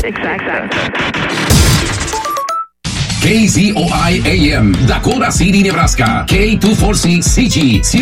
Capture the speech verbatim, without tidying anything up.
Exacto. K Z O I A M, Dakota City, Nebraska. K two forty C G.